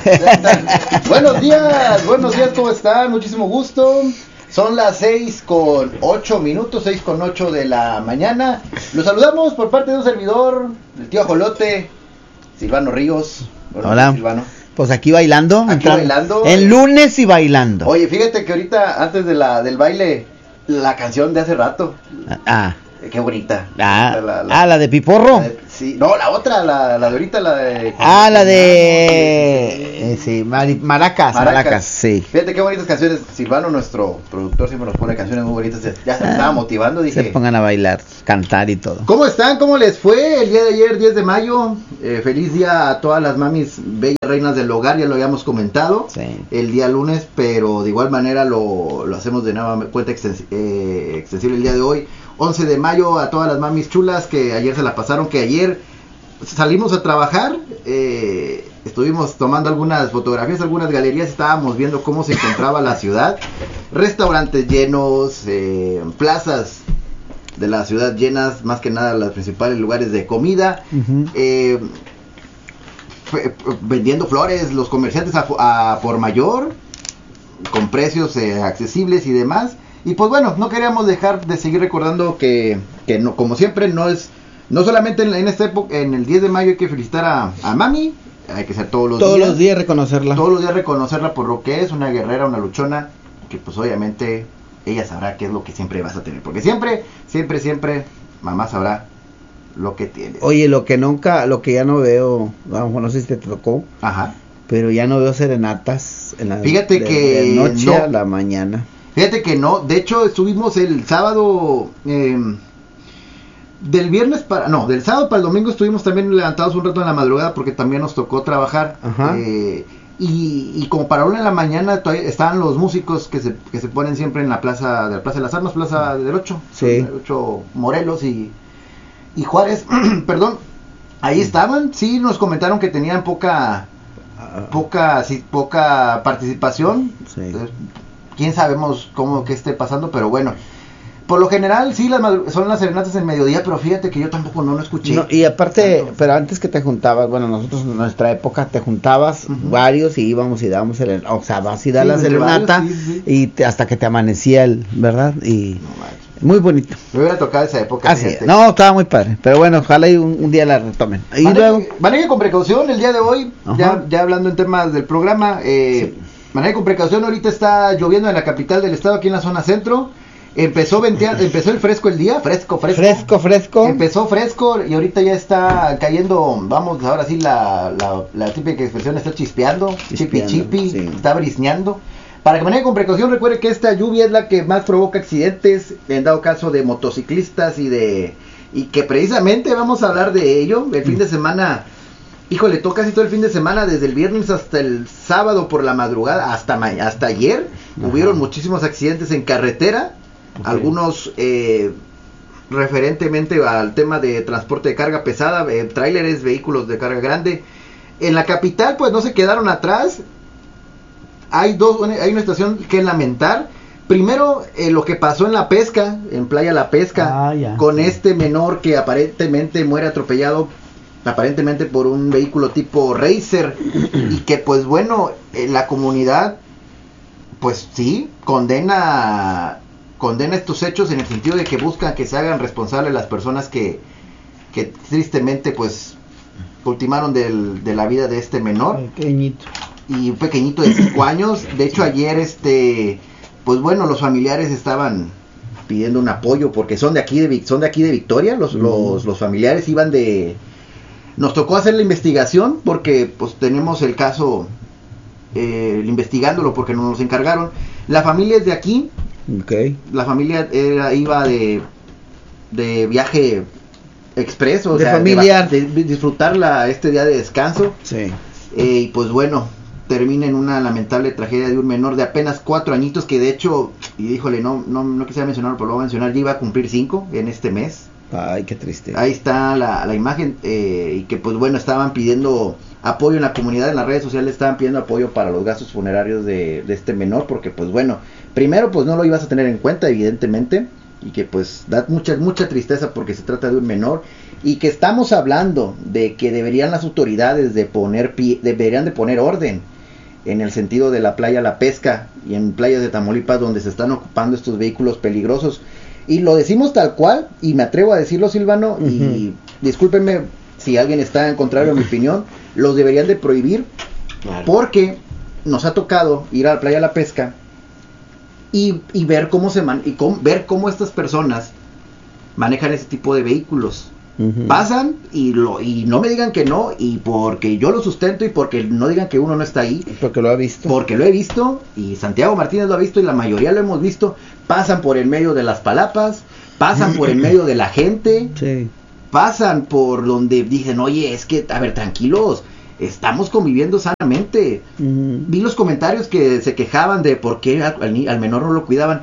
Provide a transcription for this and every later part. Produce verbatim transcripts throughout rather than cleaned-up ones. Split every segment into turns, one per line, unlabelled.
Buenos días, buenos días, ¿cómo están? Muchísimo gusto. Son las seis con ocho minutos, seis con ocho de la mañana. Los saludamos por parte de un servidor, el tío Ajolote, Silvano Ríos.
Bueno, hola, Silvano. Pues aquí bailando.
Aquí entrando, bailando.
El lunes y bailando.
Oye, fíjate que ahorita, antes de la del baile, la canción de hace rato.
Ah.
Qué bonita.
Ah,
la, la,
ah, la de Piporro.
La de, sí, no, la otra, la, la de ahorita, la de...
Ah, la de... Eh, sí, Maracas, Maracas, Maracas, sí.
Fíjate qué bonitas canciones. Silvano, nuestro productor, siempre nos pone canciones muy bonitas. Ya se ah, estaba motivando, dije...
Se pongan a bailar, cantar y todo.
¿Cómo están? ¿Cómo les fue el día de ayer, diez de mayo? Eh, feliz día a todas las mamis bellas reinas del hogar, ya lo habíamos comentado.
Sí.
El día lunes, pero de igual manera lo, lo hacemos de nueva cuenta extens eh, extensible el día de hoy. once de mayo a todas las mamis chulas que ayer se la pasaron, que ayer salimos a trabajar, eh, estuvimos tomando algunas fotografías, algunas galerías, estábamos viendo cómo se encontraba la ciudad, restaurantes llenos, eh, plazas de la ciudad llenas, más que nada los principales lugares de comida, uh-huh. eh, vendiendo flores, los comerciantes a, a por mayor, con precios eh, accesibles y demás. Y pues bueno, no queríamos dejar de seguir recordando que, que no, como siempre, no es no solamente en, en esta época, en el diez de mayo hay que felicitar a, a mami, hay que ser todos los
todos
días.
Todos los días reconocerla.
Todos los días reconocerla por lo que es, una guerrera, una luchona, que pues obviamente ella sabrá qué es lo que siempre vas a tener. Porque siempre, siempre, siempre, mamá sabrá lo que tienes.
Oye, lo que nunca, lo que ya no veo, vamos, no sé si te tocó.
Ajá.
Pero ya no veo serenatas en la
Fíjate
de,
que
de noche
no.
a la mañana.
Fíjate que no, de hecho estuvimos el sábado, eh, del viernes para, no, del sábado para el domingo estuvimos también levantados un rato en la madrugada porque también nos tocó trabajar. Eh, y, y como para una de la mañana todavía estaban los músicos que se, que se ponen siempre en la plaza de la Plaza de las Armas, Plaza del ocho,
sí.
del ocho Morelos y, y Juárez, perdón, ahí estaban, sí nos comentaron que tenían poca, poca, sí, poca participación.
Sí.
Entonces, quién sabemos cómo que esté pasando, pero bueno, por lo general sí las son las serenatas en mediodía, pero fíjate que yo tampoco no lo escuché.
No, y aparte, tanto. Pero antes que te juntabas, bueno, nosotros en nuestra época te juntabas uh-huh. varios y íbamos y dábamos el, o sea, vas y das sí, la serenata varios, sí, sí. y te, hasta que te amanecía el, ¿verdad? Y no, muy bonito.
Me hubiera tocado esa época.
Así es. No, estaba muy padre, pero bueno, ojalá y un, un día la retomen. Y
Maneje,
luego
maneje con precaución el día de hoy, uh-huh. ya, ya hablando en temas del programa, eh, sí. Maneje con precaución, ahorita está lloviendo en la capital del estado, aquí en la zona centro. Empezó ventear, empezó el fresco el día, fresco, fresco.
Fresco, fresco.
Empezó fresco y ahorita ya está cayendo, vamos, ahora sí la, la, la típica expresión está chispeando, chipi chipi, sí. Está brisneando. Para que maneje con precaución, recuerde que esta lluvia es la que más provoca accidentes, en dado caso de motociclistas y de y que precisamente vamos a hablar de ello, el fin de semana. Híjole, toca casi todo el fin de semana, desde el viernes hasta el sábado por la madrugada, hasta hasta ayer, ajá. Hubieron muchísimos accidentes en carretera, okay. Algunos eh, referentemente al tema de transporte de carga pesada, eh, tráileres, vehículos de carga grande. En la capital, pues no se quedaron atrás, hay dos, hay una situación que lamentar. Primero, eh, lo que pasó en La Pesca, en Playa La Pesca,
ah, ya,
con
sí.
este menor que aparentemente muere atropellado aparentemente por un vehículo tipo Racer y que pues bueno, eh, la comunidad pues sí, condena condena estos hechos en el sentido de que buscan que se hagan responsables las personas que, que tristemente pues ultimaron del, de la vida de este menor.
Pequeñito.
Y un pequeñito de cinco años, de hecho ayer este pues bueno, los familiares estaban pidiendo un apoyo porque son de aquí de son de aquí de Victoria, los, mm. los, los familiares iban de Nos tocó hacer la investigación porque pues tenemos el caso eh, investigándolo porque nos los encargaron. La familia es de aquí.
Okay.
La familia era, iba de de viaje expreso, o
de
sea,
familiar,
de, de disfrutar la, este día de descanso.
Sí.
Eh, y pues bueno, termina en una lamentable tragedia de un menor de apenas cuatro añitos que de hecho, y híjole, no no no quisiera mencionarlo, pero lo voy a mencionar, ya iba a cumplir cinco en este mes.
Ay, qué triste.
Ahí está la, la imagen eh, y que pues bueno, estaban pidiendo apoyo en la comunidad, en las redes sociales estaban pidiendo apoyo para los gastos funerarios de, de este menor, porque pues bueno, primero pues no lo ibas a tener en cuenta evidentemente, y que pues da mucha mucha tristeza porque se trata de un menor, y que estamos hablando de que deberían las autoridades de poner pie, deberían de poner orden en el sentido de la playa La Pesca y en playas de Tamaulipas donde se están ocupando estos vehículos peligrosos. Y lo decimos tal cual, y me atrevo a decirlo, Silvano, uh-huh. y discúlpenme si alguien está en contrario a mi opinión, los deberían de prohibir, claro. porque nos ha tocado ir a la playa La Pesca y, y ver cómo se man, y cómo, ver cómo estas personas manejan ese tipo de vehículos. Uh-huh. Pasan y lo y no me digan que no, y porque yo lo sustento y porque no digan que uno no está ahí,
porque lo ha visto,
porque lo he visto y Santiago Martínez lo ha visto y la mayoría lo hemos visto. Pasan por el medio de las palapas, pasan por el medio de la gente,
sí.
pasan por donde dicen, oye, es que, a ver, tranquilos, estamos conviviendo sanamente. Uh-huh. Vi los comentarios que se quejaban de por qué al, al, al menor no lo cuidaban.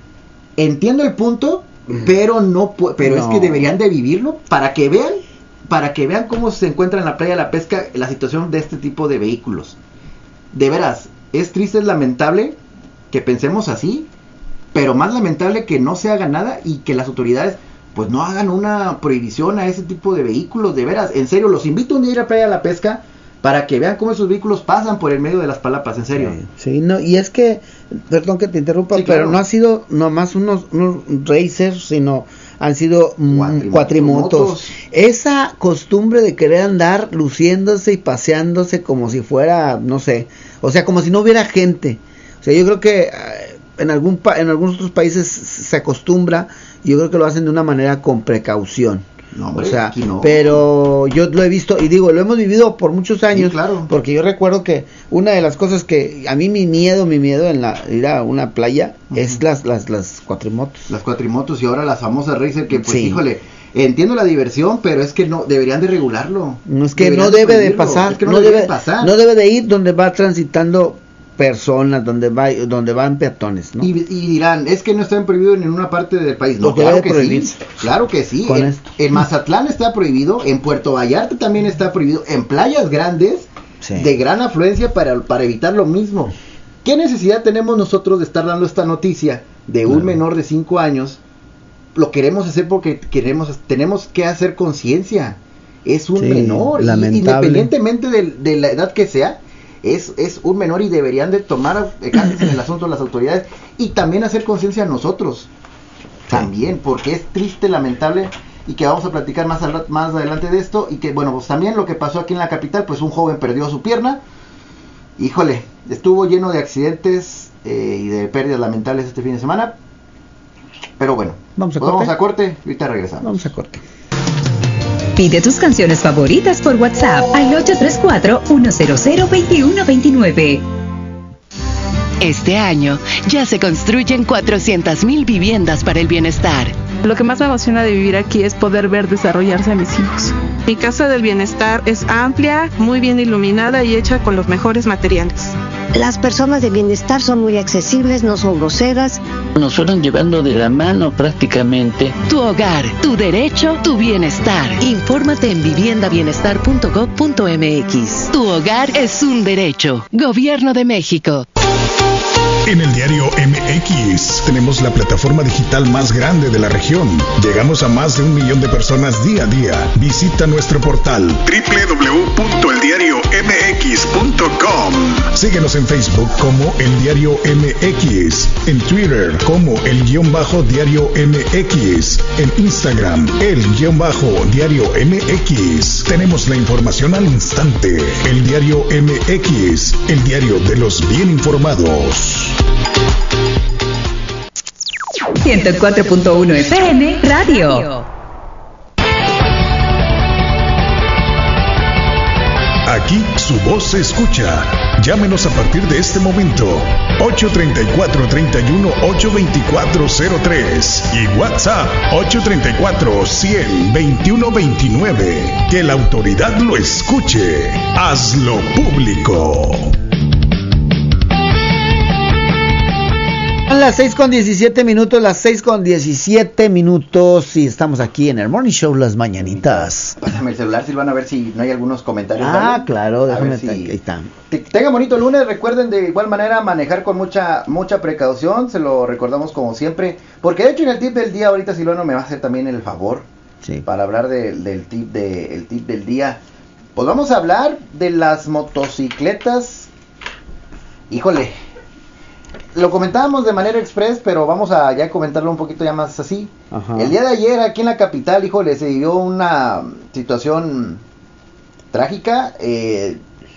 Entiendo el punto, pero no pero no. es que deberían de vivirlo para que vean para que vean cómo se encuentra en la playa de La Pesca la situación de este tipo de vehículos. De veras, es triste, es lamentable que pensemos así, pero más lamentable que no se haga nada y que las autoridades pues no hagan una prohibición a ese tipo de vehículos. De veras, en serio, los invito un día a ir a playa de La Pesca para que vean cómo esos vehículos pasan por el medio de las palapas, en serio.
Sí, sí, no, y es que, perdón que te interrumpa, sí, pero claro. no ha sido nomás unos, unos racers, sino han sido cuatrimotos. cuatrimotos. Esa costumbre de querer andar luciéndose y paseándose como si fuera, no sé, o sea, como si no hubiera gente. O sea, yo creo que en algún pa- en algunos otros países se acostumbra, y yo creo que lo hacen de una manera con precaución.
No, hombre,
o sea,
no.
pero yo lo he visto y digo, lo hemos vivido por muchos años,
sí, claro.
porque yo recuerdo que una de las cosas que a mí mi miedo, mi miedo en la ir a una playa uh-huh. es las las las cuatrimotos.
Las cuatrimotos y ahora las famosas racer que pues
sí.
híjole, entiendo la diversión, pero es que no deberían de regularlo.
No es que deberían no debe de, de pasar, es que no, no debe de pasar. No debe de ir donde va transitando personas, donde va donde van peatones, ¿no?
Y, y dirán, es que no están prohibidos en una parte del país. No, claro que sí, claro que sí.
Con
en,
esto.
en Mazatlán está prohibido, en Puerto Vallarta también está prohibido, en playas grandes sí. de gran afluencia para, para evitar lo mismo. ¿Qué necesidad tenemos nosotros de estar dando esta noticia de un claro. menor de cinco años? Lo queremos hacer porque queremos, tenemos que hacer conciencia. Es un sí, menor, y, independientemente de, de la edad que sea. Es, es un menor y deberían de tomar cartas en el asunto las autoridades y también hacer conciencia a nosotros también, porque es triste, lamentable, y que vamos a platicar más, al, más adelante de esto, y que bueno, pues también lo que pasó aquí en la capital, pues un joven perdió su pierna, híjole, estuvo lleno de accidentes eh, y de pérdidas lamentables este fin de semana, pero bueno,
vamos a
pues
corte,
vamos a corte, ahorita regresamos.
Vamos a corte.
Pide tus canciones favoritas por WhatsApp al ocho tres cuatro, uno cero cero, dos uno dos nueve. Este año ya se construyen cuatrocientas mil viviendas para el bienestar.
Lo que más me emociona de vivir aquí es poder ver desarrollarse a mis hijos. Mi casa del bienestar es amplia, muy bien iluminada y hecha con los mejores materiales.
Las personas de bienestar son muy accesibles, no son groseras.
Nos fueron llevando de la mano prácticamente.
Tu hogar, tu derecho, tu bienestar. Infórmate en vivienda bienestar punto gob punto eme equis. Tu hogar es un derecho. Gobierno de México.
En el diario eme equis tenemos la plataforma digital más grande de la región. Llegamos a más de un millón de personas día a día. Visita nuestro portal doble u doble u doble u punto el diario eme equis punto com. Síguenos en Facebook como El Diario eme equis, en Twitter como El Guión Bajo Diario eme equis, en Instagram El Guión Bajo Diario eme equis. Tenemos la información al instante. El Diario eme equis, el diario de los bien informados.
ciento cuatro punto uno F M Radio.
Aquí su voz se escucha. Llámenos a partir de este momento. ocho tres cuatro, tres uno, ocho dos cuatro cero tres y WhatsApp ocho tres cuatro, cien, veintiuno veintinueve. Que la autoridad lo escuche. Hazlo público.
Son las seis con diecisiete minutos, las seis con diecisiete minutos y estamos aquí en el Morning Show Las Mañanitas.
Pásame el celular, Silvana, a ver si no hay algunos comentarios.
Ah,
¿vale?
claro, déjame
si...
ahí están.
Tengan bonito lunes, recuerden de igual manera manejar con mucha mucha precaución, se lo recordamos como siempre, porque de hecho en el tip del día ahorita Silvano me va a hacer también el favor
sí.
para hablar de, del tip de, el tip del día. Pues vamos a hablar de las motocicletas Híjole, lo comentábamos de manera express, pero vamos a ya comentarlo un poquito ya más así. Ajá. El día de ayer aquí en la capital, híjole, se vivió una situación trágica. Eh,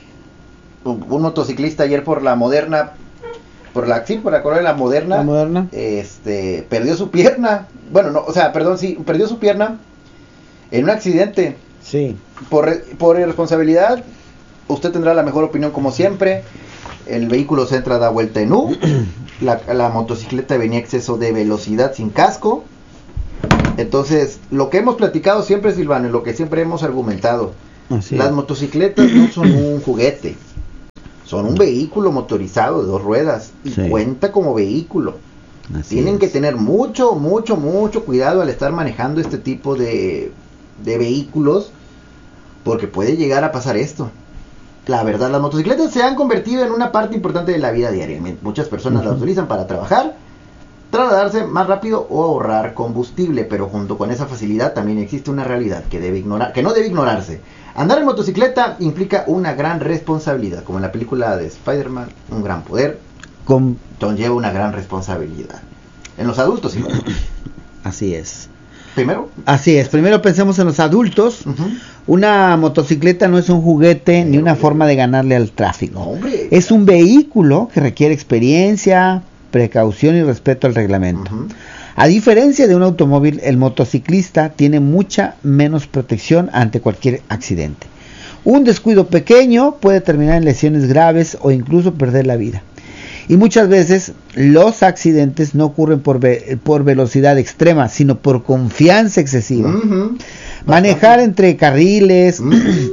un, un motociclista ayer por la Moderna, por la sí, por la colonia de la Moderna,
la Moderna,
este, perdió su pierna. Bueno, no, o sea, perdón, sí, perdió su pierna en un accidente.
Sí.
Por, por irresponsabilidad, usted tendrá la mejor opinión como siempre. El vehículo se entra, da vuelta en U. La, la motocicleta venía a exceso de velocidad sin casco. Entonces, lo que hemos platicado siempre, Silvano, y lo que siempre hemos argumentado, Así las es. motocicletas no son un juguete, son un vehículo motorizado de dos ruedas y sí. cuenta como vehículo. Así Tienen es. que tener mucho, mucho, mucho cuidado al estar manejando este tipo de, de vehículos, porque puede llegar a pasar esto. La verdad, las motocicletas se han convertido en una parte importante de la vida diaria. Muchas personas uh-huh. las utilizan para trabajar, trasladarse más rápido o ahorrar combustible, pero junto con esa facilidad también existe una realidad que debe ignorar, que no debe ignorarse. Andar en motocicleta implica una gran responsabilidad, como en la película de Spider-Man, un gran poder con... conlleva una gran responsabilidad. En los adultos, sí.
Así es.
Primero.
Así es, primero pensemos en los adultos. Uh-huh. Una motocicleta no es un juguete Pero, ni una hombre. forma de ganarle al tráfico. No, hombre. Es un vehículo que requiere experiencia, precaución y respeto al reglamento. Uh-huh. A diferencia de un automóvil, el motociclista tiene mucha menos protección ante cualquier accidente. Un descuido pequeño puede terminar en lesiones graves o incluso perder la vida. Y muchas veces los accidentes no ocurren por, ve- por velocidad extrema, sino por confianza excesiva. Uh-huh. Manejar entre carriles, uh-huh.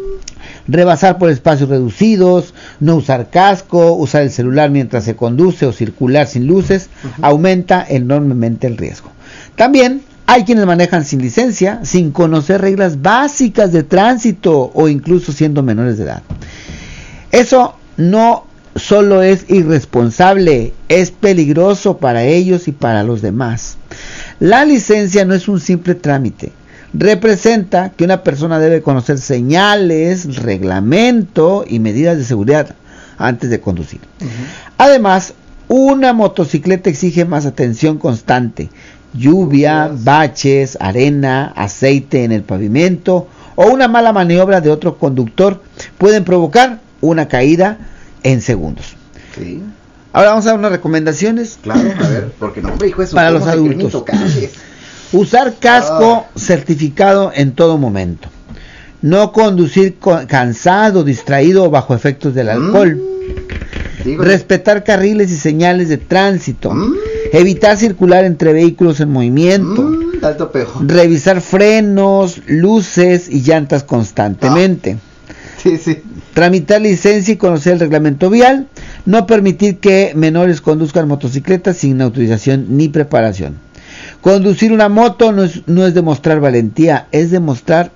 rebasar por espacios reducidos, no usar casco, usar el celular mientras se conduce o circular sin luces, uh-huh. aumenta enormemente el riesgo. También hay quienes manejan sin licencia, sin conocer reglas básicas de tránsito o incluso siendo menores de edad. Eso no solo es irresponsable, es peligroso para ellos y para los demás. La licencia no es un simple trámite. Representa que una persona debe conocer señales, reglamento y medidas de seguridad antes de conducir. Uh-huh. Además, una motocicleta exige más atención constante. Lluvia, baches, arena, aceite en el pavimento o una mala maniobra de otro conductor pueden provocar una caída en segundos.
Sí.
Ahora vamos a dar unas recomendaciones.
Claro, a ver, porque no, hombre, hijo, eso
para los adultos. Usar casco ah. certificado en todo momento. No conducir co- cansado, distraído o bajo efectos del alcohol. Mm. Respetar carriles y señales de tránsito. Mm. Evitar circular entre vehículos en movimiento.
Mm. Alto pejo.
Revisar frenos, luces y llantas constantemente.
Ah. Sí, sí.
Tramitar licencia y conocer el reglamento vial. No permitir que menores conduzcan motocicletas sin autorización ni preparación. Conducir una moto no es, no es demostrar valentía, es demostrar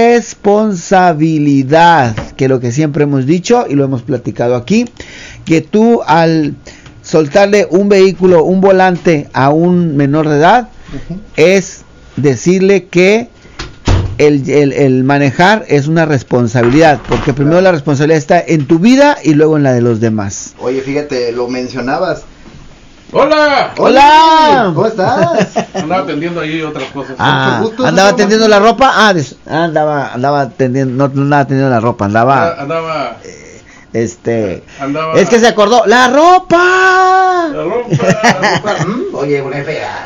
responsabilidad, que es lo que siempre hemos dicho y lo hemos platicado aquí, que tú al soltarle un vehículo, un volante a un menor de edad, uh-huh. es decirle que El, el, el manejar es una responsabilidad, porque primero la responsabilidad está en tu vida y luego en la de los demás.
Oye, fíjate, lo mencionabas.
¡Hola!
¡Hola!
¿Cómo estás?
Andaba atendiendo ahí otras cosas.
Ah, gusto, ¿andaba atendiendo la ropa? Ah, des, ah, andaba andaba atendiendo, no, no andaba atendiendo la ropa, andaba...
Andaba...
Eh, este...
Andaba...
Es que se acordó, ¡la ropa!
¡La ropa! La ropa.
Oye, una fea.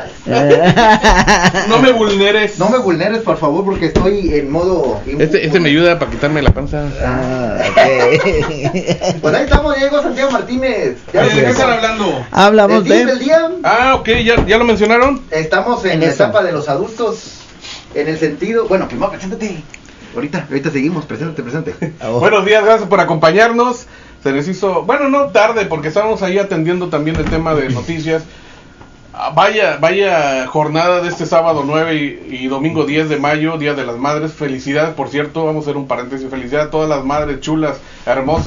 No me vulneres.
No me vulneres, por favor, porque estoy en modo...
Este, este me ayuda para quitarme la panza.
Ah, okay.
Pues ahí estamos, Diego Santiago Martínez.
¿De qué están hablando?
Hablamos
¿El
de...
del día?
Ah, ok, ¿ya, ya lo mencionaron?
Estamos en,
en
la
eso.
etapa de los adultos, en el sentido... Bueno, primero preséntate. Ahorita, ahorita seguimos, preséntate, preséntate.
Oh.
Buenos días, gracias por acompañarnos. Se les hizo, bueno, no tarde, porque estábamos ahí atendiendo también el tema de noticias. Vaya, vaya jornada de este sábado nueve y, y domingo diez de mayo, Día de las Madres. Felicidades, por cierto, vamos a hacer un paréntesis. Felicidades a todas las madres chulas, hermosas,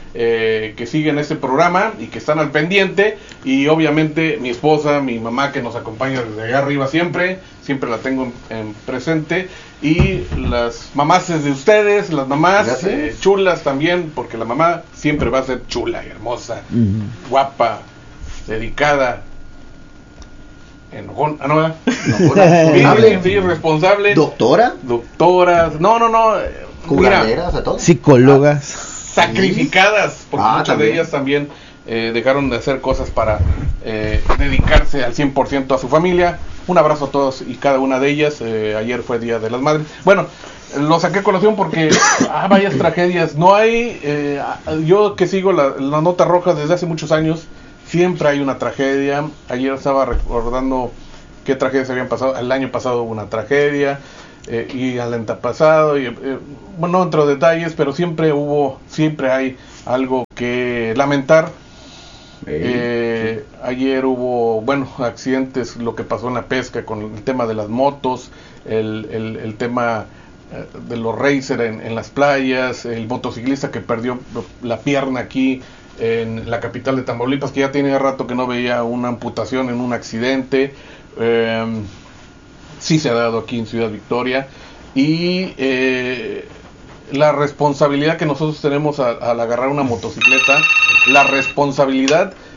eh, que siguen este programa y que están al pendiente, y obviamente mi esposa, mi mamá, que nos acompaña desde allá arriba siempre, siempre la tengo en, en presente, y las mamás de ustedes, las mamás eh, chulas también, porque la mamá siempre va a ser chula y hermosa, uh-huh. guapa, dedicada, enojón, ah, no, ¿verdad? Sí, responsable.
¿Doctora?
Doctoras, no, no, no.
¿Curaderas a todos?
Psicólogas.
Sacrificadas, porque ah, muchas también. de ellas también eh, dejaron de hacer cosas para eh, dedicarse al cien por ciento a su familia. Un abrazo a todos y cada una de ellas. Eh, ayer fue Día de las Madres. Bueno, lo saqué a colación porque, ah, varias tragedias. No hay, eh, yo que sigo la, la nota roja desde hace muchos años, siempre hay una tragedia. Ayer estaba recordando qué tragedias habían pasado. El año pasado hubo una tragedia, eh, y al antepasado, y, eh, bueno, no entro en detalles, pero siempre hubo, siempre hay algo que lamentar. Eh, ayer hubo, bueno, accidentes, lo que pasó en la pesca con el tema de las motos, el, el, el tema eh, de los racer en, en las playas, el motociclista que perdió la pierna aquí en la capital de Tamaulipas, que ya tiene rato que no veía una amputación en un accidente. Eh, sí se ha dado aquí en Ciudad Victoria, y eh, la responsabilidad que nosotros tenemos a, al agarrar una motocicleta, la responsabilidad